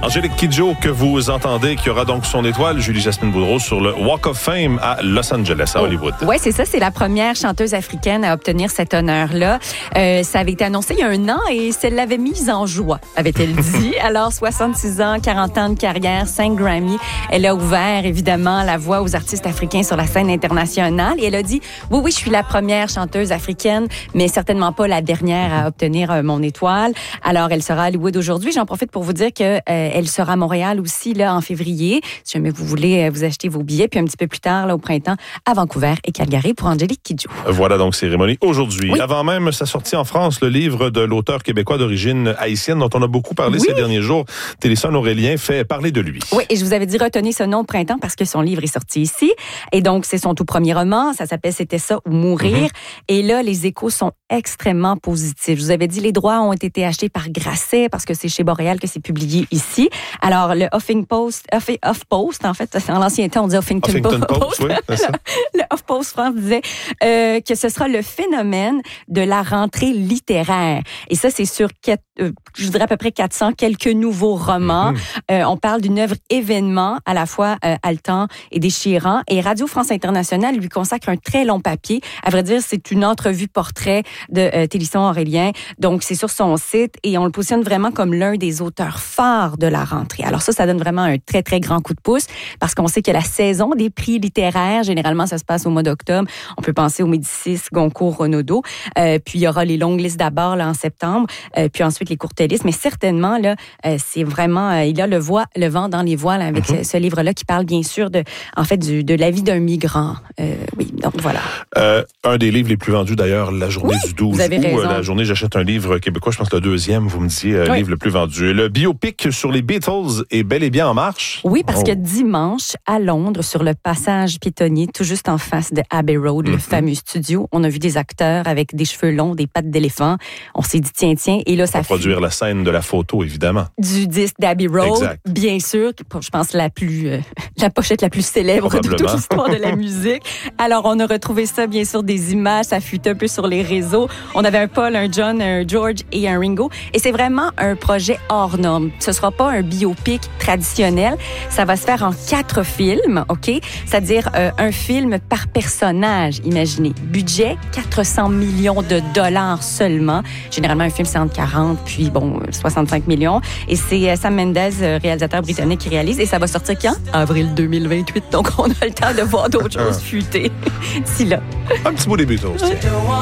Angélique Kidjo, que vous entendez, qui aura donc son étoile, Julie-Jasmine Boudreau, sur le Walk of Fame à Los Angeles, à Hollywood. Oui, c'est ça. C'est la première chanteuse africaine à obtenir cet honneur-là. Ça avait été annoncé il y a 1 an et ça l'avait mise en joie, avait-elle dit. Alors, 66 ans, 40 ans de carrière, 5 Grammy. Elle a ouvert, évidemment, la voie aux artistes africains sur la scène internationale. Et elle a dit, oui, je suis la première chanteuse africaine, mais certainement pas la dernière à obtenir mon étoile. Alors, elle sera à Hollywood aujourd'hui. J'en profite pour vous dire que elle sera à Montréal aussi là en février. Si jamais vous voulez vous acheter vos billets, puis un petit peu plus tard là au printemps à Vancouver et Calgary pour Angélique Kidjo. Voilà donc cérémonie aujourd'hui. Oui. Avant même sa sortie en France, le livre de l'auteur québécois d'origine haïtienne dont on a beaucoup parlé ces derniers jours, Téléson Aurélien, fait parler de lui. Oui, et je vous avais dit retenez ce nom au printemps parce que son livre est sorti ici. Et donc, c'est son tout premier roman. Ça s'appelle C'était ça ou mourir. Et là, les échos sont extrêmement positifs. Je vous avais dit, les droits ont été achetés par Grasset parce que c'est chez Boréal que c'est publié ici. Alors, le HuffPost, en fait, en l'ancien temps, on dit Huffington Post. Oui, c'est ça. Le HuffPost France disait que ce sera le phénomène de la rentrée littéraire. Et ça, c'est sur, je dirais à peu près 400, quelques nouveaux romans. On parle d'une œuvre événement, à la fois haletant et déchirant. Et Radio France Internationale lui consacre un très long papier. À vrai dire, c'est une entrevue portrait de Téléson Aurélien. Donc, c'est sur son site et on le positionne vraiment comme l'un des auteurs phares de la rentrée. Alors ça donne vraiment un très, très grand coup de pouce parce qu'on sait que la saison des prix littéraires, généralement, ça se passe au mois d'octobre. On peut penser au Médicis, Goncourt, Renaudot. Puis, il y aura les longues listes d'abord là, en septembre, puis ensuite les courtes listes. Mais certainement, là, c'est vraiment... il y a le vent dans les voiles avec ce livre-là qui parle bien sûr de la vie d'un migrant. Oui, donc voilà. Un des livres les plus vendus d'ailleurs, la journée du 12 vous avez raison. La journée, j'achète un livre québécois, je pense le deuxième, vous me disiez, livre le plus vendu. Le biopic sur les Beatles est bel et bien en marche. Oui, parce que dimanche, à Londres, sur le passage piétonnier, tout juste en face de Abbey Road, le fameux studio, on a vu des acteurs avec des cheveux longs, des pattes d'éléphant. On s'est dit, tiens, et là, ça fait... produire la scène de la photo, évidemment. Du disque d'Abbey Road, exact. Bien sûr, je pense la pochette la plus célèbre de toute l'histoire de la musique. Alors, on a retrouvé ça, bien sûr, des images, ça fut un peu sur les réseaux. On avait un Paul, un John, un George et un Ringo. Et c'est vraiment un projet hors norme. Ce sera pas un biopic traditionnel. Ça va se faire en 4 films, OK? C'est-à-dire un film par personnage, imaginez. Budget, 400 millions de dollars seulement. Généralement, un film, c'est entre 40 puis, 65 millions. Et c'est Sam Mendes, réalisateur britannique, qui réalise. Et ça va sortir quand? Avril 2028. Donc, on a le temps de voir d'autres choses fuiter d'ici là. Un petit bout des Beatles.